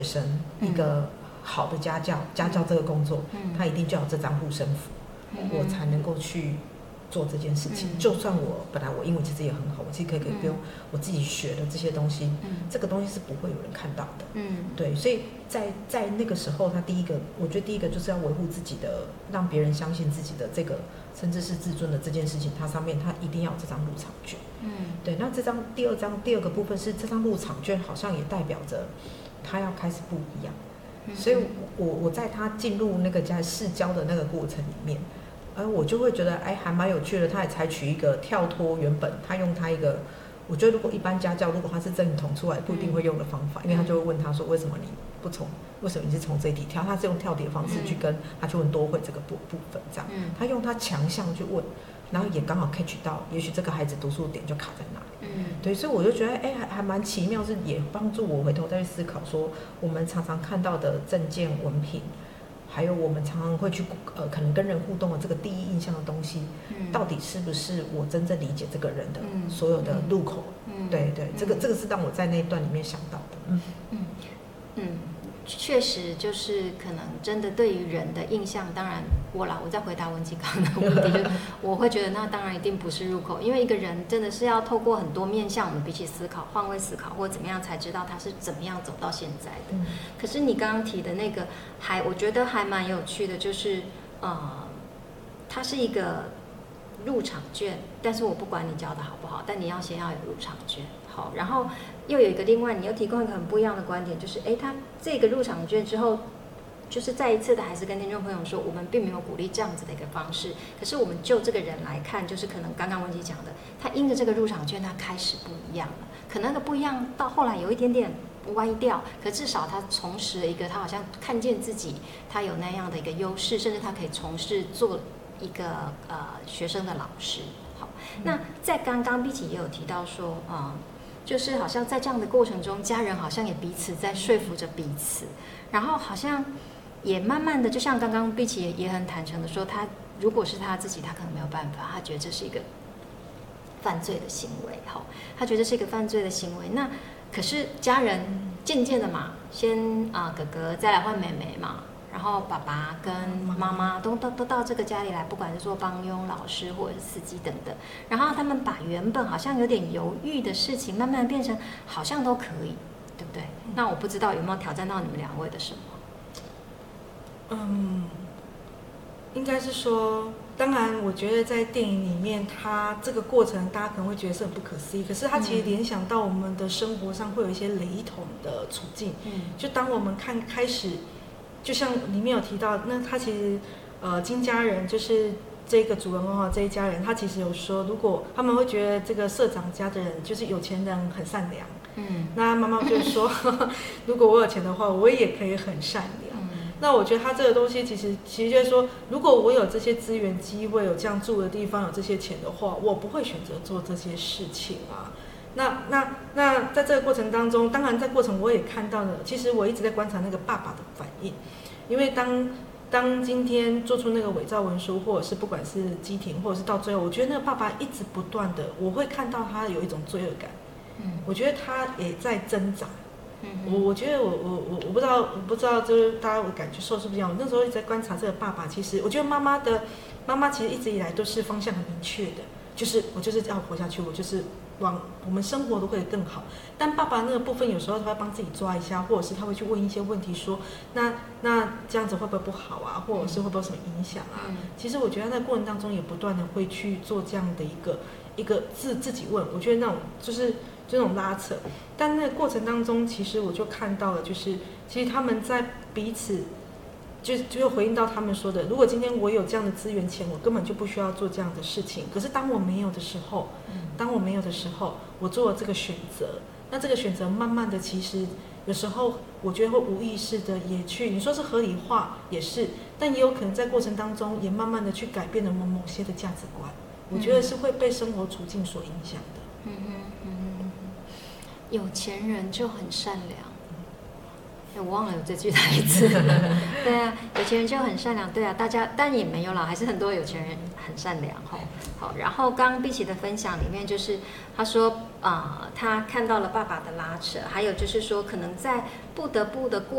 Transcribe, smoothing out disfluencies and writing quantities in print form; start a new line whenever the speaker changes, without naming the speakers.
生一个好的家教这个工作，他一定就要这张护身符，我才能够去做这件事情。就算我本来我英文其实也很好，我其实可以不用我自己学的这些东西，这个东西是不会有人看到的。对，所以在那个时候，他我觉得第一个就是要维护自己的，让别人相信自己的这个，甚至是自尊的这件事情，它上面他一定要有这张入场券。对，那第二个部分是这张入场券好像也代表着他要开始不一样。所以我在他进入那个试教的那个过程里面，我就会觉得还蛮有趣的。他也采取一个跳脱原本他用他一个，我觉得如果一般家教如果他是正统出来不一定会用的方法，因为他就会问他说为什么你是从这一题跳，他是用跳题的方式去跟他去问多会这个部分这样，他用他强项去问，然后也刚好 catch 到，也许这个孩子读书点就卡在那里。对，所以我就觉得还蛮奇妙，是也帮助我回头再去思考说，我们常常看到的证件文凭，还有我们常常会去可能跟人互动的这个第一印象的东西，到底是不是我真正理解这个人的所有的入口？对，这个是让我在那一段里面想到的。
确实就是可能真的对于人的印象，当然我在回答文吉刚的问题，就是我会觉得那当然一定不是入口，因为一个人真的是要透过很多面向，我们比起思考、换位思考或者怎么样，才知道他是怎么样走到现在的。可是你刚刚提的那个我觉得还蛮有趣的，就是它是一个入场券，但是我不管你教的好不好，但你要先要有入场券。好，然后又有一个另外，你又提供一个很不一样的观点，就是他这个入场券之后，就是再一次的还是跟听众朋友说，我们并没有鼓励这样子的一个方式，可是我们就这个人来看，就是可能刚刚文吉讲的，他因着这个入场券，他开始不一样了，可能那个不一样到后来有一点点歪掉，可至少他重拾了一个，他好像看见自己，他有那样的一个优势，甚至他可以从事做一个学生的老师。好，那在刚刚碧琪也有提到说，就是好像在这样的过程中，家人好像也彼此在说服着彼此，然后好像也慢慢的，就像刚刚碧琪也很坦诚的说，他如果是他自己，他可能没有办法，他觉得这是一个犯罪的行为，他觉得是一个犯罪的行为。那可是家人渐渐的嘛，先哥哥再来换妹妹嘛，然后爸爸跟妈妈都到这个家里来，不管是做帮佣、老师或者是司机等等，然后他们把原本好像有点犹豫的事情，慢慢变成好像都可以，对不对？那我不知道有没有挑战到你们两位的什么？
应该是说，当然，我觉得在电影里面，它这个过程大家可能会觉得是很不可思议，可是它其实联想到我们的生活上会有一些雷同的处境。就当我们开始。就像里面有提到，那他其实金家人就是这个主人公这一家人，他其实有说，如果他们会觉得这个社长家的人就是有钱人很善良，那妈妈就说如果我有钱的话，我也可以很善良。那我觉得他这个东西其实就是说，如果我有这些资源机会，有这样住的地方，有这些钱的话，我不会选择做这些事情啊。那在这个过程当中，当然在过程我也看到了，其实我一直在观察那个爸爸的反应，因为当今天做出那个伪造文书，或者是不管是基庭，或者是到最后，我觉得那个爸爸一直不断的，我会看到他有一种罪恶感，我觉得他也在挣扎。我觉得我不知道，就是大家的感觉受是不一样。我那时候一直在观察这个爸爸，其实我觉得妈妈其实一直以来都是方向很明确的，就是我就是要活下去，我就是往我们生活都会更好。但爸爸那个部分有时候他会帮自己抓一下，或者是他会去问一些问题说，那这样子会不会不好啊，或者是会不会有什么影响啊？其实我觉得在过程当中也不断的会去做这样的一个自己问，我觉得那种就是这种拉扯。但那个过程当中，其实我就看到了，就是其实他们在彼此就回应到他们说的，如果今天我有这样的资源钱，我根本就不需要做这样的事情。可是当我没有的时候，我做了这个选择，那这个选择慢慢的，其实有时候我觉得会无意识的也去，你说是合理化也是，但也有可能在过程当中也慢慢的去改变了某些的价值观。我觉得是会被生活处境所影响的。
有钱人就很善良，我忘了有这句台词。对啊，有钱人就很善良。对啊，大家但也没有啦，还是很多有钱人很善良。好，然后刚刚碧琪的分享里面，就是他说他看到了爸爸的拉扯，还有就是说可能在不得不的过